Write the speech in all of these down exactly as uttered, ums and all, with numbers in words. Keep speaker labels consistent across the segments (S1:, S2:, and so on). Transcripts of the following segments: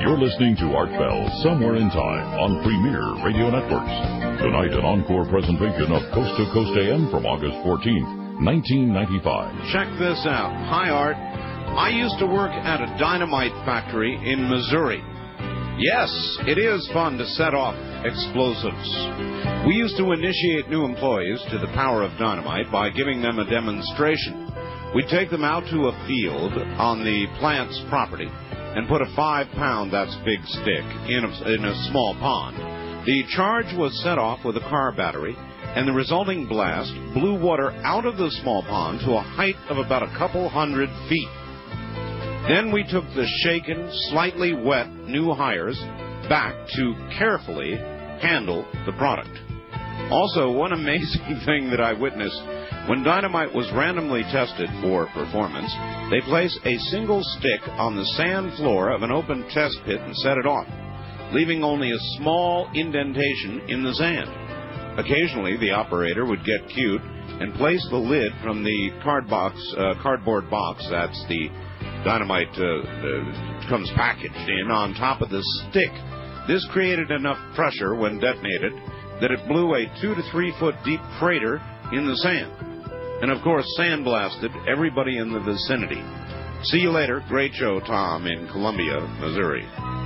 S1: You're listening to Art Bell, Somewhere in Time, on Premier Radio Networks. Tonight, an encore presentation of Coast to Coast A M from August fourteenth, nineteen ninety-five.
S2: Check this out. Hi, Art. I used to work at a dynamite factory in Missouri. Yes, it is fun to set off explosives. We used to initiate new employees to the power of dynamite by giving them a demonstration. We'd take them out to a field on the plant's property and put a five-pound, that's big stick, in a, in a small pond. The charge was set off with a car battery, and the resulting blast blew water out of the small pond to a height of about a couple hundred feet. Then we took the shaken, slightly wet new hires back to carefully handle the product. Also, one amazing thing that I witnessed, when dynamite was randomly tested for performance, they place a single stick on the sand floor of an open test pit and set it off, leaving only a small indentation in the sand. Occasionally, the operator would get cute and place the lid from the card box, uh, cardboard box, that's the dynamite uh, uh, comes packaged in, on top of the stick. This created enough pressure when detonated that it blew a two to three foot deep crater in the sand. And, of course, sandblasted everybody in the vicinity. See you later. Great show, Tom, in Columbia, Missouri.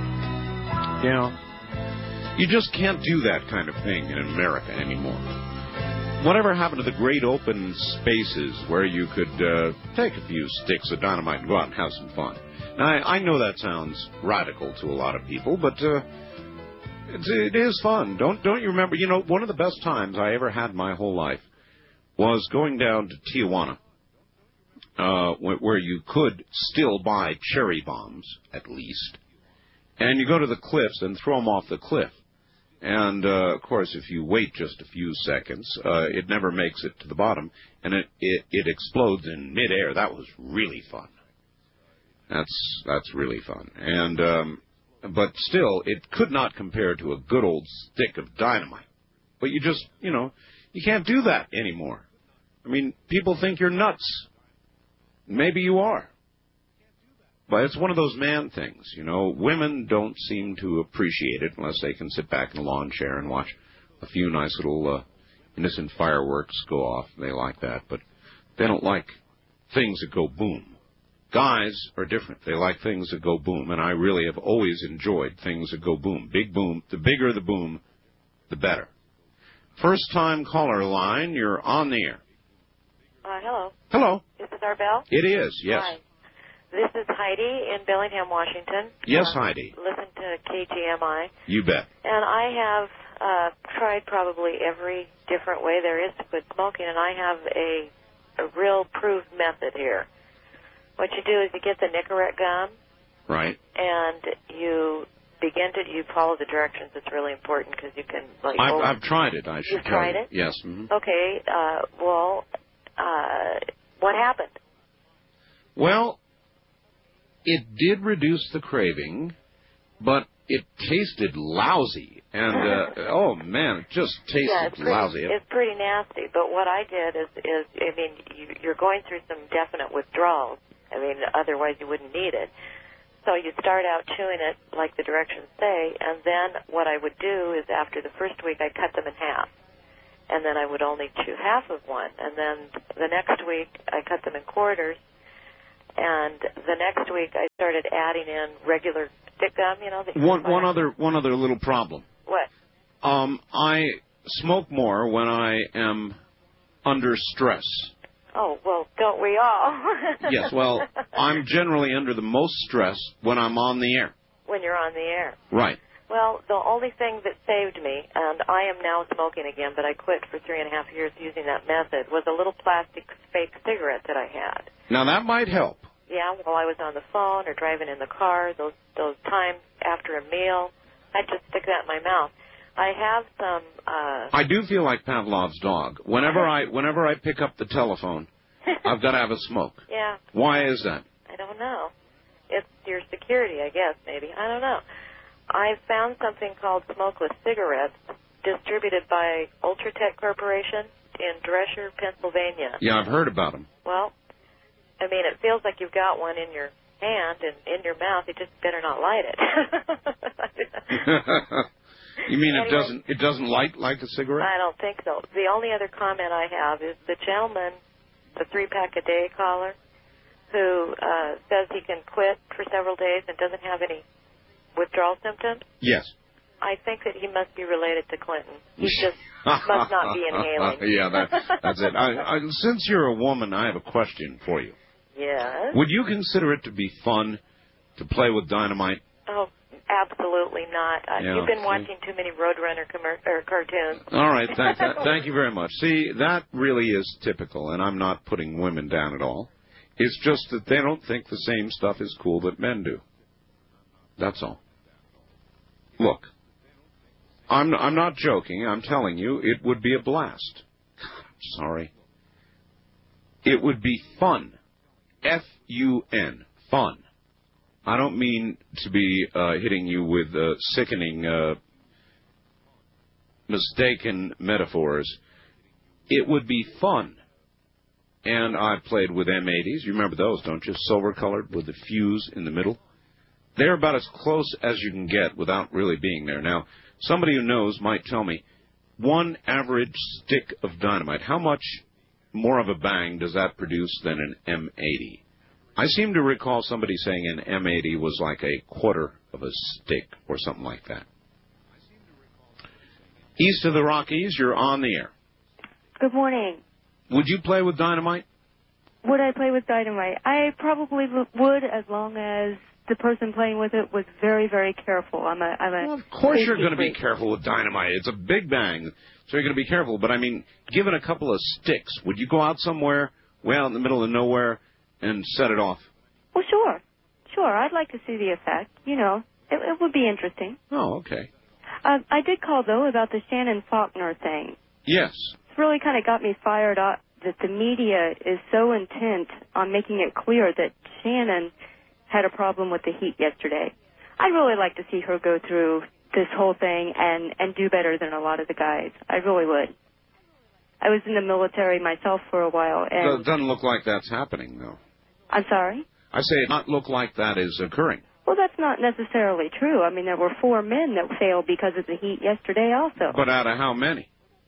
S2: Yeah. You just can't do that kind of thing in America anymore. Whatever happened to the great open spaces where you could uh, take a few sticks of dynamite and go out and have some fun? Now, I, I know that sounds radical to a lot of people, but uh, it's, it is fun. Don't, don't you remember? You know, one of the best times I ever had in my whole life was going down to Tijuana, uh, where you could still buy cherry bombs, at least. And you go to the cliffs and throw them off the cliff. And, uh, of course, if you wait just a few seconds, uh, it never makes it to the bottom, and it, it, it explodes in midair. That was really fun. That's that's really fun. And um, but still, it could not compare to a good old stick of dynamite. But you just, you know, you can't do that anymore. I mean, people think you're nuts. Maybe you are. But it's one of those man things, you know. Women don't seem to appreciate it unless they can sit back in a lawn chair and watch a few nice little uh, innocent fireworks go off. They like that. But they don't like things that go boom. Guys are different. They like things that go boom. And I really have always enjoyed things that go boom. Big boom. The bigger the boom, the better. First-time caller line, you're on the air.
S3: Uh, hello.
S2: Hello.
S3: Is this our bell?
S2: It is, yes.
S3: Hi. This is Heidi in Bellingham, Washington.
S2: Yes,
S3: um,
S2: Heidi.
S3: Listen to K G M I.
S2: You bet.
S3: And I have uh, tried probably every different way there is to quit smoking, and I have a, a real proved method here. What you do is you get the Nicorette gum.
S2: Right.
S3: And you begin to, you follow the directions. It's really important because you can, like...
S2: I've,
S3: over,
S2: I've tried it, I should
S3: You've
S2: tell
S3: tried
S2: you.
S3: it?
S2: Yes. Mm-hmm.
S3: Okay. Uh, well, uh, what happened?
S2: Well, it did reduce the craving, but it tasted lousy. And, uh, oh, man, it just tasted
S3: yeah, it's pretty,
S2: lousy.
S3: It's pretty nasty. But what I did is, is I mean, you, you're going through some definite withdrawals. I mean, otherwise you wouldn't need it. So you start out chewing it like the directions say, and then what I would do is after the first week I'd cut them in half. And then I would only chew half of one. And then the next week I cut them in quarters. And the next week I started adding in regular stick gum, you know. That you
S2: one one other one other little problem.
S3: What?
S2: Um, I smoke more when I am under stress.
S3: Oh, well, don't we all?
S2: Yes, well, I'm generally under the most stress when I'm on the air.
S3: When you're on the air.
S2: Right.
S3: Well, the only thing that saved me, and I am now smoking again, but I quit for three and a half years using that method, was a little plastic fake cigarette that I had. Now,
S2: that might help.
S3: Yeah, while I was on the phone or driving in the car, those those times after a meal, I'd just stick that in my mouth. I have some... Uh...
S2: I do feel like Pavlov's dog. Whenever I whenever I pick up the telephone, I've got to have a smoke.
S3: Yeah.
S2: Why is that?
S3: I don't know. It's your security, I guess, maybe. I don't know. I found something called smokeless cigarettes distributed by Ultratech Corporation in Dresher, Pennsylvania.
S2: Yeah, I've heard about them.
S3: Well, I mean, it feels like you've got one in your hand and in your mouth, you just better not light it.
S2: You mean
S3: anyway,
S2: it doesn't it doesn't light like a cigarette?
S3: I don't think so. The only other comment I have is the gentleman, the three-pack-a-day caller, who uh, says he can quit for several days and doesn't have any withdrawal symptoms.
S2: Yes.
S3: I think that he must be related to Clinton. He just must not be inhaling.
S2: Yeah, that, that's it. I, I, since you're a woman, I have a question for you.
S3: Yes?
S2: Would you consider it to be fun to play with dynamite?
S3: Oh, absolutely not. Uh,
S2: Yeah,
S3: you've been
S2: see?
S3: watching too many Roadrunner commer- or cartoons.
S2: All right, thank, th- thank you very much. See, that really is typical, and I'm not putting women down at all. It's just that they don't think the same stuff is cool that men do. That's all. Look, I'm I'm not joking. I'm telling you, it would be a blast. I'm sorry. It would be fun. F U N. Fun. I don't mean to be uh, hitting you with uh, sickening, uh, mistaken metaphors. It would be fun. And I played with M eighties. You remember those, don't you? Silver-colored with the fuse in the middle. They're about as close as you can get without really being there. Now, somebody who knows might tell me, one average stick of dynamite, how much more of a bang does that produce than an M eighty? I seem to recall somebody saying an M eighty was like a quarter of a stick or something like that. East of the Rockies, you're on the air.
S4: Good morning.
S2: Would you play with dynamite?
S4: Would I play with dynamite? I probably would, as long as the person playing with it was very, very careful. I'm a, I'm a
S2: well, of course you're going to be
S4: freak.
S2: careful with dynamite. It's a big bang, so you're going to be careful. But, I mean, given a couple of sticks, would you go out somewhere, way out in the middle of nowhere, and set it off?
S4: Well, sure. Sure. I'd like to see the effect. You know, it, it would be interesting.
S2: Oh, okay.
S4: Uh, I did call, though, about the Shannon Faulkner thing.
S2: Yes.
S4: It's really kind of got me fired up that the media is so intent on making it clear that Shannon had a problem with the heat yesterday. I'd really like to see her go through this whole thing and, and do better than a lot of the guys. I really would. I was in the military myself for a while. And
S2: It doesn't look like that's happening, though.
S4: I'm sorry?
S2: I say it not look like that is occurring.
S4: Well, that's not necessarily true. I mean, there were four men that failed because of the heat yesterday also.
S2: But out of how many?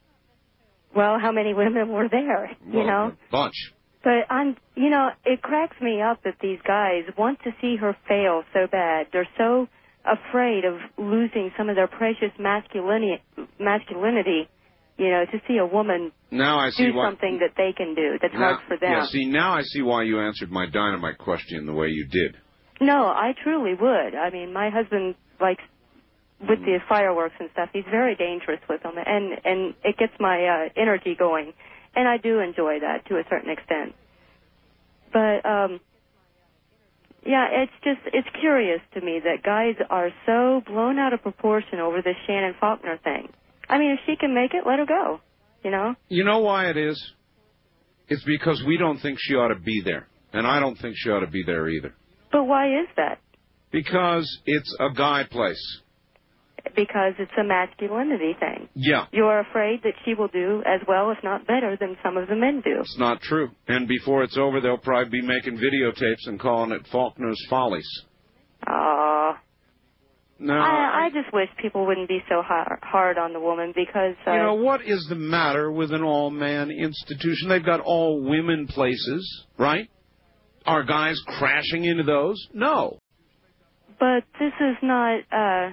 S4: Well, how many women were there, you
S2: well,
S4: know?
S2: A bunch.
S4: But, I'm, you know, it cracks me up that these guys want to see her fail so bad. They're so afraid of losing some of their precious masculinity, masculinity you know, to see a woman
S2: now I see
S4: do
S2: why,
S4: something that they can do that's
S2: now,
S4: hard for them.
S2: Yeah, see, now I see why you answered my dynamite question the way you did.
S4: No, I truly would. I mean, my husband likes, with the fireworks and stuff, he's very dangerous with them, and, and it gets my uh, energy going. And I do enjoy that to a certain extent. But, um, yeah, it's just, it's curious to me that guys are so blown out of proportion over this Shannon Faulkner thing. I mean, if she can make it, let her go, you know?
S2: You know why it is? It's because we don't think she ought to be there. And I don't think she ought to be there either.
S4: But why is that?
S2: Because it's a guy place.
S4: Because it's a masculinity thing.
S2: Yeah.
S4: You're afraid that she will do as well, if not better, than some of the men do.
S2: It's not true. And before it's over, they'll probably be making videotapes and calling it Faulkner's Follies.
S4: Aw.
S2: No.
S4: I, I just wish people wouldn't be so hard, hard on the woman because... Uh,
S2: you know, what is the matter with an all-man institution? They've got all-women places, right? Are guys crashing into those? No.
S4: But this is not... Uh,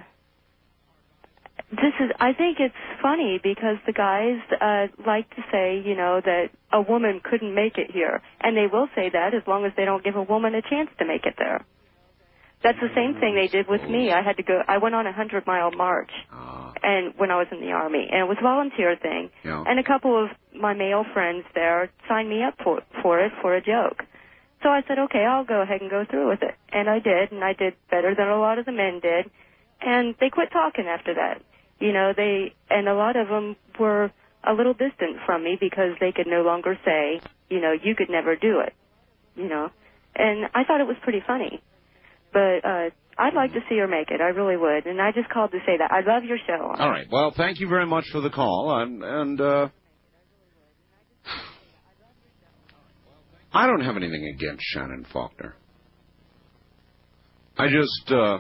S4: this is... I think it's funny because the guys uh, like to say, you know, that a woman couldn't make it here. And they will say that as long as they don't give a woman a chance to make it there. That's the same thing they did with me. I had to go. I went on a hundred mile march, uh, and when I was in the Army, and it was a volunteer thing.
S2: Yeah.
S4: And a couple of my male friends there signed me up for for it for a joke. So I said, okay, I'll go ahead and go through with it, and I did, and I did better than a lot of the men did. And they quit talking after that. You know, they and a lot of them were a little distant from me because they could no longer say, you know, you could never do it. You know, and I thought it was pretty funny. But uh, I'd like to see her make it. I really would. And I just called to say that. I love your show.
S2: All right. Well, thank you very much for the call. And, and uh, I don't have anything against Shannon Faulkner. I just, uh,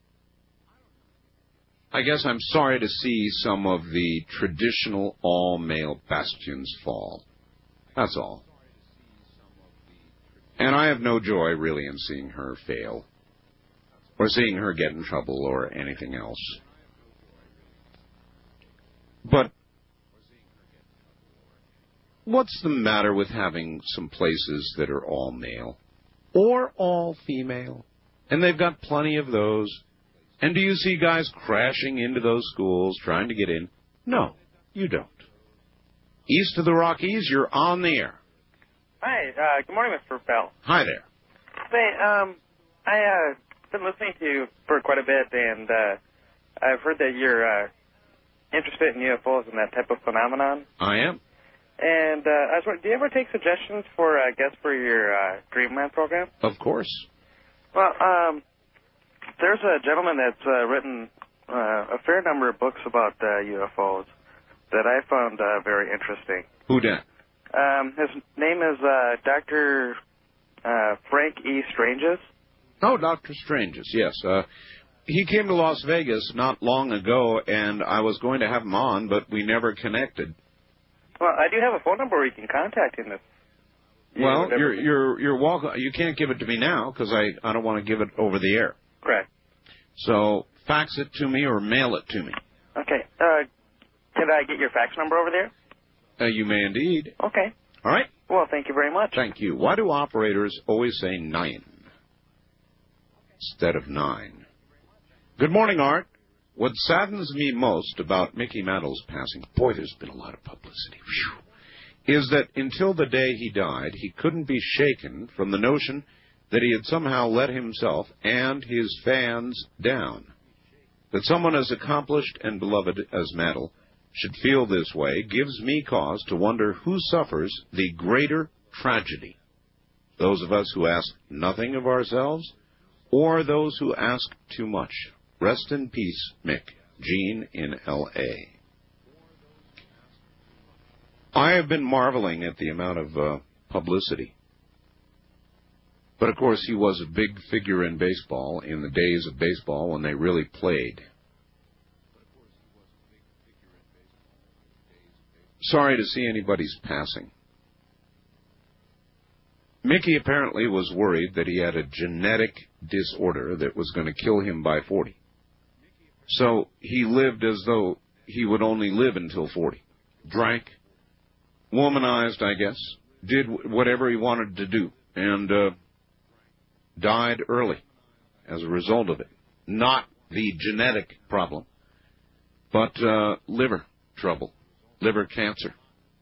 S2: I guess I'm sorry to see some of the traditional all-male bastions fall. That's all. And I have no joy, really, in seeing her fail, or seeing her get in trouble, or anything else. But what's the matter with having some places that are all male or all female? And they've got plenty of those. And do you see guys crashing into those schools trying to get in? No, you don't. East of the Rockies, you're on the air.
S5: Hi, uh, good morning, Mister Bell.
S2: Hi there.
S5: Say, um, I, uh, been listening to you for quite a bit, and, uh, I've heard that you're, uh, interested in U F Os and that type of phenomenon.
S2: I am.
S5: And, uh, I was wondering, do you ever take suggestions for, uh, guests for your, uh, Dreamland program?
S2: Of course.
S5: Well, um, there's a gentleman that's, uh, written, uh, a fair number of books about, uh, U F Os that I found, uh, very interesting.
S2: Who dat?
S5: Um, his name is, uh, Doctor Uh, Frank E. Stranges.
S2: Oh, Doctor Stranges, yes. Uh, he came to Las Vegas not long ago, and I was going to have him on, but we never connected.
S5: Well, I do have a phone number where you can contact him. If you
S2: well, you're you're you're welcome. You can't give it to me now because I I don't want to give it over the air.
S5: Correct.
S2: So fax it to me or mail it to me.
S5: Okay. Uh, can I get your fax number over there?
S2: Uh, you may indeed.
S5: Okay.
S2: All right.
S5: Well, thank you very much.
S2: Thank you. Why do operators always say nine instead of nine? Good morning, Art. What saddens me most about Mickey Mantle's passing, boy, there's been a lot of publicity, whew, is that until the day he died, he couldn't be shaken from the notion that he had somehow let himself and his fans down. That someone as accomplished and beloved as Mantle should feel this way gives me cause to wonder who suffers the greater tragedy, those of us who ask nothing of ourselves or those who ask too much. Rest in peace, Mick. Gene in L A I have been marveling at the amount of uh, publicity. But, of course, he was a big figure in baseball in the days of baseball when they really played. Sorry to see anybody's passing. Mickey apparently was worried that he had a genetic disorder that was going to kill him by forty. So he lived as though he would only live until forty. Drank, womanized, I guess, did whatever he wanted to do, and uh, died early as a result of it. Not the genetic problem, but uh, liver trouble. Liver cancer.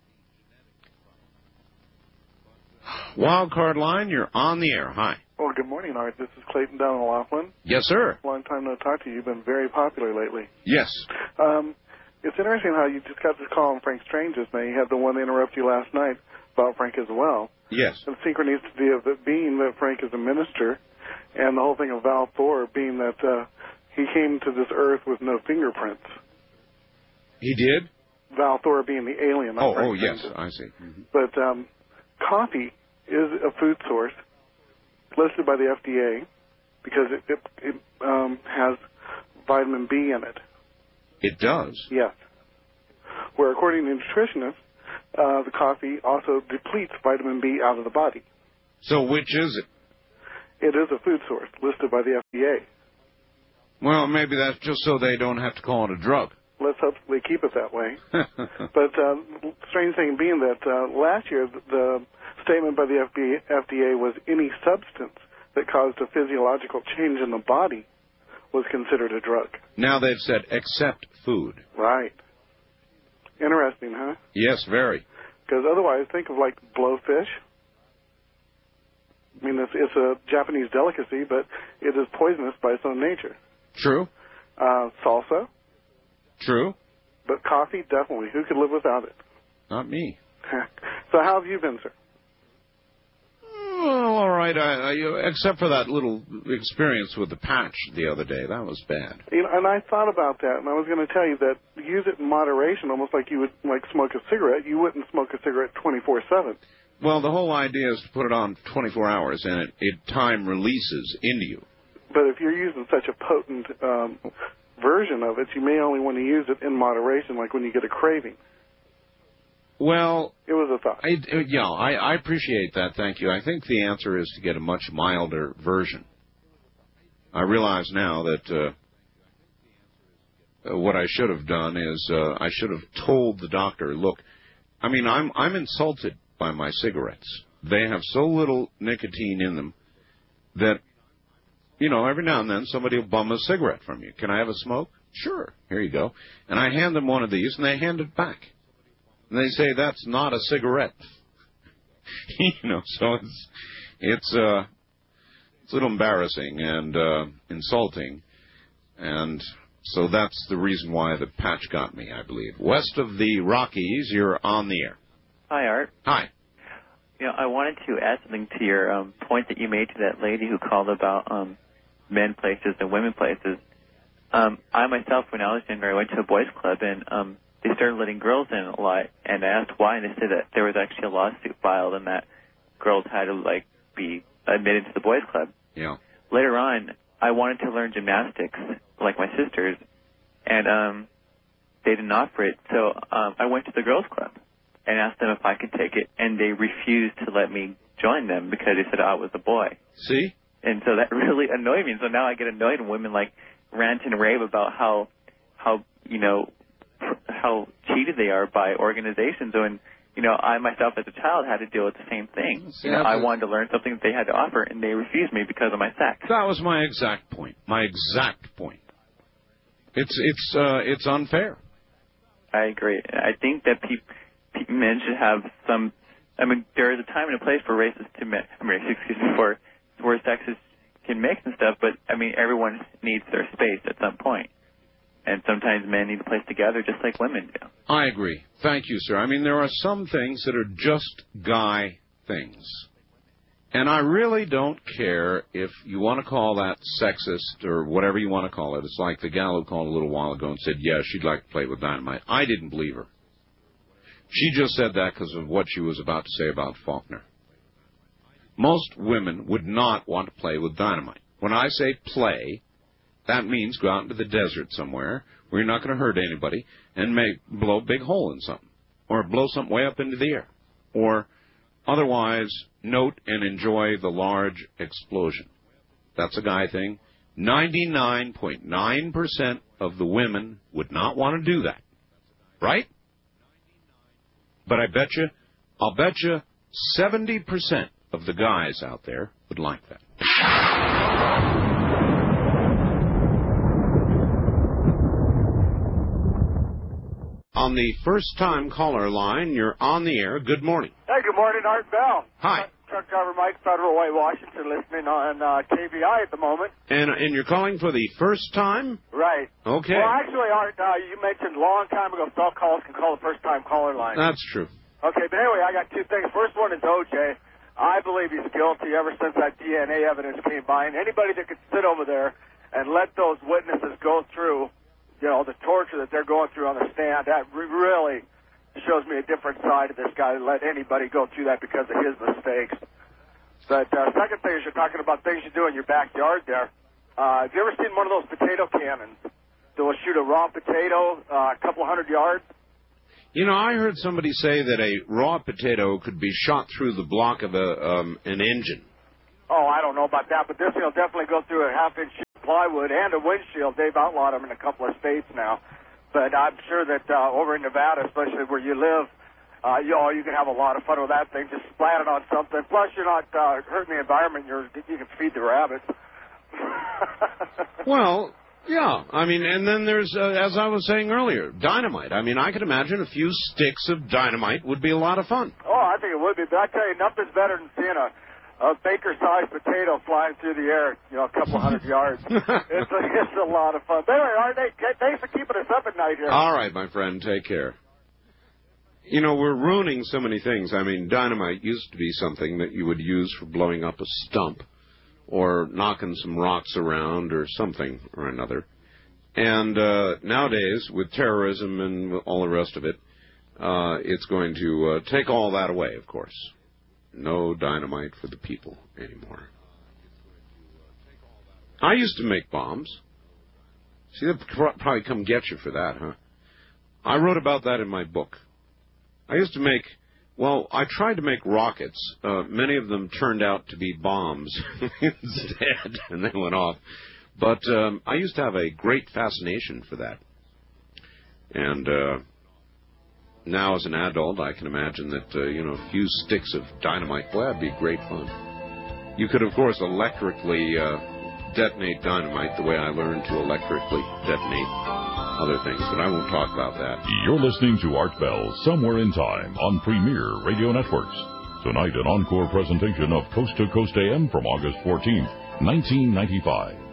S2: Wildcard line, you're on the air. Hi.
S6: Well, good morning, Art. This is Clayton down in Laughlin.
S2: Yes, sir.
S6: Long time no talk to you. You've been very popular lately.
S2: Yes.
S6: Um, it's interesting how you just got this call on Frank Stranges. Now, you had the one that interrupted you last night about Frank as well.
S2: Yes.
S6: The synchronicity of it being that Frank is a minister, and the whole thing of Val Thor being that uh, he came to this earth with no fingerprints.
S2: He did?
S6: Val Thor being the alien.
S2: Oh, oh, yes, I see. Mm-hmm.
S6: But um, coffee is a food source listed by the F D A because it, it, it um, has vitamin B in it.
S2: It does?
S6: Yes. Where, according to nutritionists, uh, the coffee also depletes vitamin B out of the body.
S2: So which is it?
S6: It is a food source listed by the F D A.
S2: Well, maybe that's just so they don't have to call it a drug.
S6: Let's hope they keep it that way. But uh, strange thing being that uh, last year the statement by the F D A was any substance that caused a physiological change in the body was considered a drug.
S2: Now they've said except food.
S6: Right. Interesting, huh?
S2: Yes, very.
S6: Because otherwise, think of like blowfish. I mean, it's, it's a Japanese delicacy, but it is poisonous by its own nature.
S2: True.
S6: Uh, salsa.
S2: True.
S6: But coffee, definitely. Who could live without it?
S2: Not me.
S6: So how have you been, sir?
S2: Well, all right, I, I, except for that little experience with the patch the other day. That was bad.
S6: You know, and I thought about that, and I was going to tell you that use it in moderation, almost like you would like smoke a cigarette. You wouldn't smoke a cigarette twenty-four seven.
S2: Well, the whole idea is to put it on twenty-four hours, and it, it time releases into you.
S6: But if you're using such a potent um, version of it, you may only want to use it in moderation, like when you get a craving.
S2: Well,
S6: it was a thought.
S2: I, yeah, I, I appreciate that. Thank you. I think the answer is to get a much milder version. I realize now that uh, what I should have done is uh, I should have told the doctor, look, I mean, I'm I'm insulted by my cigarettes. They have so little nicotine in them that, you know, every now and then somebody will bum a cigarette from you. Can I have a smoke? Sure. Here you go. And I hand them one of these, and they hand it back. And they say, that's not a cigarette. you know, so it's, it's, uh, it's a little embarrassing and uh, insulting. And so that's the reason why the patch got me, I believe. West of the Rockies, you're on the air.
S7: Hi, Art.
S2: Hi.
S7: You know, I wanted to add something to your um, point that you made to that lady who called about um, men places and women places. Um, I myself, when I was younger, I went to a boys' club, and um, they started letting girls in a lot, and I asked why, and they said that there was actually a lawsuit filed and that girls had to, like, be admitted to the boys' club.
S2: Yeah.
S7: Later on, I wanted to learn gymnastics, like my sisters, and um, they didn't offer it, so um, I went to the girls' club and asked them if I could take it, and they refused to let me join them because they said I was a boy.
S2: See?
S7: And so that really annoyed me, and so now I get annoyed when women, like, rant and rave about how, how you know, how cheated they are by organizations. And, you know, I myself as a child had to deal with the same thing. You know, I wanted to learn something that they had to offer, and they refused me because of my sex.
S2: That was my exact point. My exact point. It's it's uh, it's unfair.
S7: I agree. I think that pe- pe- men should have some. I mean, there is a time and a place for racist to men. I mean, excuse me, for where sexist can mix and stuff. But I mean, everyone needs their space at some point. And sometimes men need a place together just like women do.
S2: I agree. Thank you, sir. I mean, there are some things that are just guy things. And I really don't care if you want to call that sexist or whatever you want to call it. It's like the gal who called a little while ago and said, yeah, she'd like to play with dynamite. I didn't believe her. She just said that because of what she was about to say about Faulkner. Most women would not want to play with dynamite. When I say play, that means go out into the desert somewhere where you're not going to hurt anybody and make blow a big hole in something, or blow something way up into the air, or otherwise note and enjoy the large explosion. That's a guy thing. ninety-nine point nine percent of the women would not want to do that, right? But I bet you, I'll bet you seventy percent of the guys out there would like that. On the first-time caller line, you're on the air. Good morning.
S8: Hey, good morning, Art Bell.
S2: Hi.
S8: Truck driver Mike, Federal Way, Washington, listening on uh, K V I at the moment.
S2: And and you're calling for the first time?
S8: Right.
S2: Okay.
S8: Well, actually, Art, uh, you mentioned a long time ago, all callers can call the first-time caller line.
S2: That's true.
S8: Okay, but anyway, I got two things. First one is O J. I believe he's guilty ever since that D N A evidence came by. And anybody that could sit over there and let those witnesses go through, you know, the torture that they're going through on the stand, that re- really shows me a different side of this guy to let anybody go through that because of his mistakes. But uh, second thing is you're talking about things you do in your backyard there. Uh, have you ever seen one of those potato cannons that will shoot a raw potato uh, a couple hundred yards?
S2: You know, I heard somebody say that a raw potato could be shot through the block of a um, an engine.
S8: Oh, I don't know about that, but this thing will definitely go through a half-inch plywood and a windshield. They've outlawed them in a couple of states now. But I'm sure that uh, over in Nevada, especially where you live, uh, you, oh, you can have a lot of fun with that thing. Just splat it on something. Plus, you're not uh, hurting the environment. You're, you can feed the rabbits.
S2: Well, yeah. I mean, and then there's, uh, as I was saying earlier, dynamite. I mean, I could imagine a few sticks of dynamite would be a lot of fun.
S8: Oh, I think it would be. But I tell you, nothing's better than seeing a a baker-sized potato flying through the air, you know, a couple hundred yards. It's a, it's a lot of fun. But anyway, Art, thanks for keeping us up at night here.
S2: All right, my friend, take care. You know, we're ruining so many things. I mean, dynamite used to be something that you would use for blowing up a stump or knocking some rocks around or something or another. And uh, nowadays, with terrorism and all the rest of it, uh, it's going to uh, take all that away, of course. No dynamite for the people anymore. I used to make bombs. See, they'll probably come get you for that, huh? I wrote about that in my book. I used to make, well, I tried to make rockets. Uh, many of them turned out to be bombs instead, and they went off. But um, I used to have a great fascination for that. And uh, now as an adult, I can imagine that, uh, you know, a few sticks of dynamite, boy, that'd be great fun. You could, of course, electrically uh, detonate dynamite the way I learned to electrically detonate other things, but I won't talk about that.
S1: You're listening to Art Bell, Somewhere in Time, on Premier Radio Networks. Tonight, an encore presentation of Coast to Coast A M from August fourteenth, nineteen ninety-five.